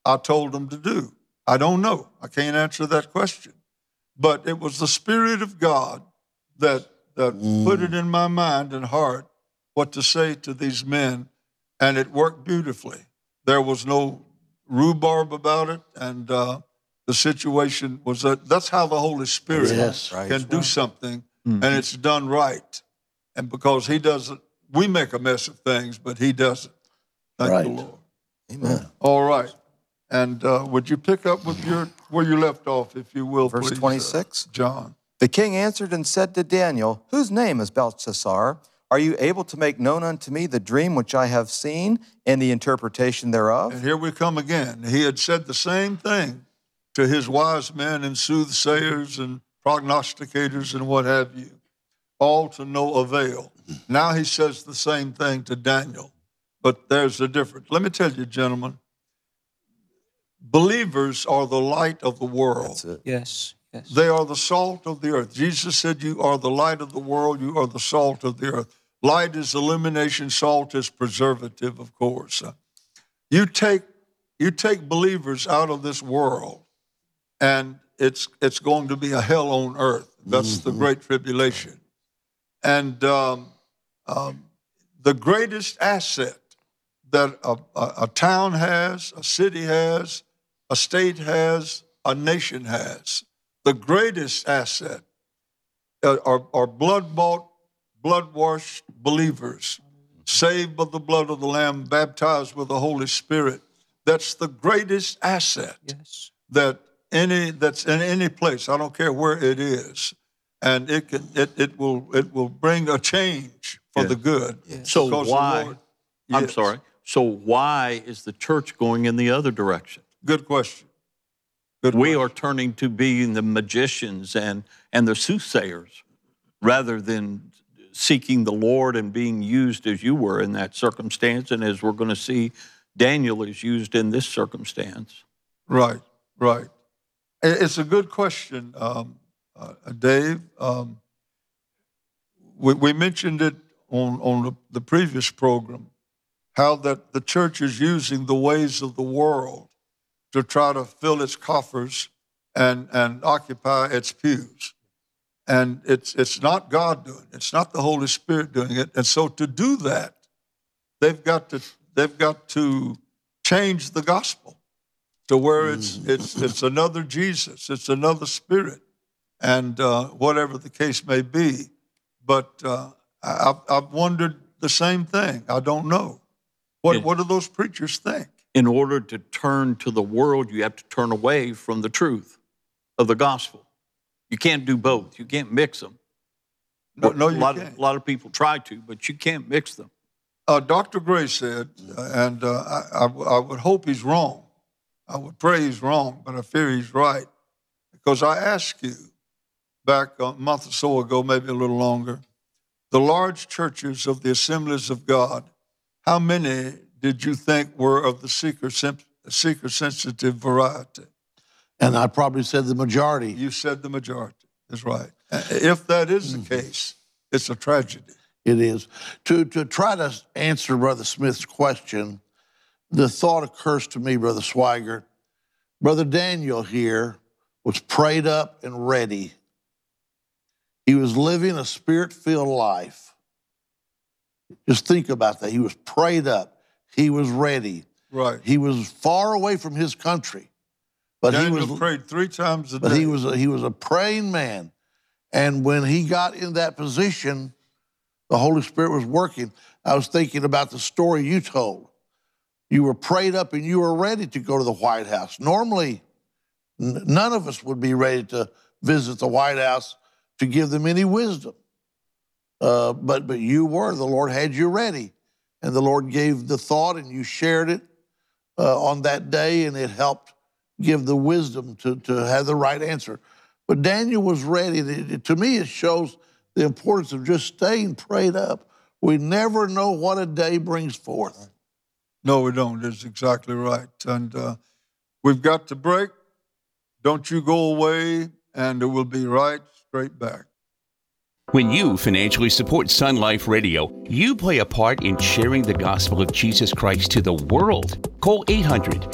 I told them to do? I don't know. I can't answer that question. But it was the Spirit of God that put it in my mind and heart what to say to these men, and it worked beautifully. There was no rhubarb about it, and the situation was that's how the Holy Spirit can do something, and it's done right. And because he doesn't, we make a mess of things, but he doesn't. Thank the Lord. Amen. All right. And would you pick up with where you left off, if you will, Verse please, 26. John? The king answered and said to Daniel, whose name is Belteshazzar? Are you able to make known unto me the dream which I have seen and the interpretation thereof? And here we come again. He had said the same thing to his wise men and soothsayers and prognosticators and what have you, all to no avail. Now he says the same thing to Daniel, but there's a difference. Let me tell you, gentlemen, believers are the light of the world. That's it. Yes. Yes. They are the salt of the earth. Jesus said, you are the light of the world. You are the salt of the earth. Light is illumination. Salt is preservative, of course. You take believers out of this world, and it's going to be a hell on earth. That's the Great Tribulation. And the greatest asset that a town has, a city has, a state has, a nation has, the greatest asset are blood-bought, blood-washed believers, saved by the blood of the Lamb, baptized with the Holy Spirit. That's the greatest asset that's in any place. I don't care where it is, and it will bring a change for the good. Yes. So why? I'm sorry. So why is the church going in the other direction? Good question. We are turning to being the magicians and the soothsayers rather than seeking the Lord and being used as you were in that circumstance, and as we're going to see Daniel is used in this circumstance. Right. It's a good question, Dave. We mentioned it on the previous program, how that the church is using the ways of the world to try to fill its coffers and occupy its pews. And it's not God doing it. It's not the Holy Spirit doing it. And so to do that, they've got to change the gospel to where it's another Jesus, it's another Spirit, and whatever the case may be. But I've wondered the same thing. I don't know. What do those preachers think? In order to turn to the world, you have to turn away from the truth of the gospel. You can't do both. You can't mix them. No, you can't. can't. A lot of people try to, but you can't mix them. Dr. Gray said, and I would hope he's wrong. I would pray he's wrong, but I fear he's right. Because I asked you back a month or so ago, maybe a little longer, the large churches of the Assemblies of God, how many did you think were of the seeker-sensitive variety? And I probably said the majority. You said the majority. That's right. If that is the case, it's a tragedy. It is. To try to answer Brother Smith's question, the thought occurs to me, Brother Swigert, Brother Daniel here was prayed up and ready. He was living a Spirit-filled life. Just think about that. He was prayed up. He was ready. Right. He was far away from his country. But Daniel he was prayed 3 times a day. But he was a praying man. And when he got in that position, the Holy Spirit was working. I was thinking about the story you told. You were prayed up and you were ready to go to the White House. Normally, none of us would be ready to visit the White House to give them any wisdom. But you were. The Lord had you ready. And the Lord gave the thought and you shared it on that day, and it helped give the wisdom to have the right answer. But Daniel was ready. To me, it shows the importance of just staying prayed up. We never know what a day brings forth. No, we don't. That's exactly right. And we've got to break. Don't you go away, and we'll be right straight back. When you financially support Sun Life Radio, you play a part in sharing the gospel of Jesus Christ to the world. Call